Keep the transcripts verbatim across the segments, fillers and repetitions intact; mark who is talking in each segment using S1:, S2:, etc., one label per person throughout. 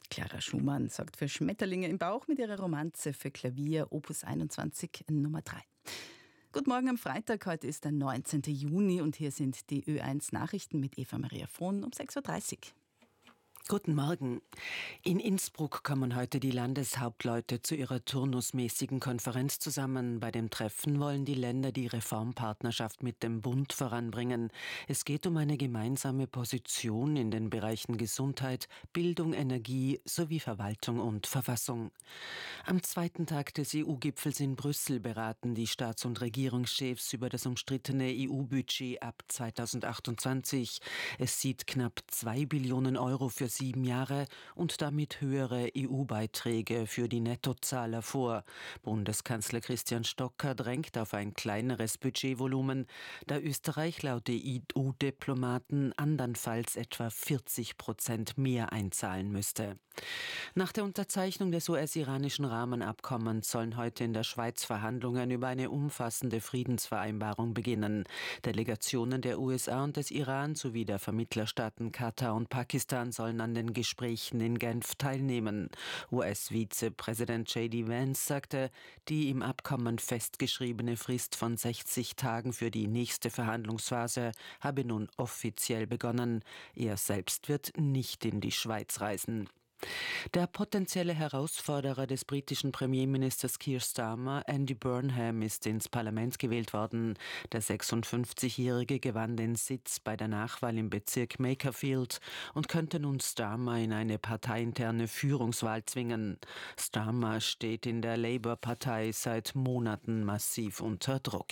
S1: Clara Schumann sorgt für Schmetterlinge im Bauch mit ihrer Romanze für Klavier Opus einundzwanzig Nummer drei. Guten Morgen am Freitag, heute ist der neunzehnten Juni und hier sind die Ö eins Nachrichten mit Eva Maria Frohn um sechs Uhr dreißig.
S2: Guten Morgen. In Innsbruck kommen heute die Landeshauptleute zu ihrer turnusmäßigen Konferenz zusammen. Bei dem Treffen wollen die Länder die Reformpartnerschaft mit dem Bund voranbringen. Es geht um eine gemeinsame Position in den Bereichen Gesundheit, Bildung, Energie sowie Verwaltung und Verfassung. Am zweiten Tag des E U-Gipfels in Brüssel beraten die Staats- und Regierungschefs über das umstrittene E U-Budget ab zweitausendachtundzwanzig. Es sieht knapp zwei Billionen Euro für sieben Jahre und damit höhere E U-Beiträge für die Nettozahler vor. Bundeskanzler Christian Stocker drängt auf ein kleineres Budgetvolumen, da Österreich laut E U-Diplomaten andernfalls etwa vierzig Prozent mehr einzahlen müsste. Nach der Unterzeichnung des U S-iranischen Rahmenabkommens sollen heute in der Schweiz Verhandlungen über eine umfassende Friedensvereinbarung beginnen. Delegationen der U S A und des Iran sowie der Vermittlerstaaten Katar und Pakistan sollen an den Gesprächen in Genf teilnehmen. U S-Vizepräsident J D Vance sagte, die im Abkommen festgeschriebene Frist von sechzig Tagen für die nächste Verhandlungsphase habe nun offiziell begonnen. Er selbst wird nicht in die Schweiz reisen. Der potenzielle Herausforderer des britischen Premierministers Keir Starmer, Andy Burnham, ist ins Parlament gewählt worden. Der sechsundfünfzigjährige gewann den Sitz bei der Nachwahl im Bezirk Makerfield und könnte nun Starmer in eine parteiinterne Führungswahl zwingen. Starmer steht in der Labour-Partei seit Monaten massiv unter Druck.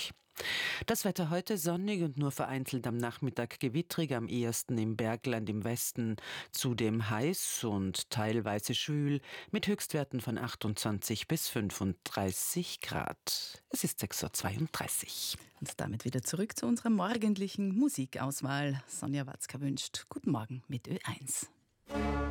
S2: Das Wetter heute sonnig und nur vereinzelt am Nachmittag gewittrig, am ehesten im Bergland im Westen. Zudem heiß und teilweise schwül mit Höchstwerten von achtundzwanzig bis fünfunddreißig Grad. Es ist sechs Uhr zweiunddreißig.
S1: Und damit wieder zurück zu unserer morgendlichen Musikauswahl. Sonja Watzka wünscht Guten Morgen mit Ö eins.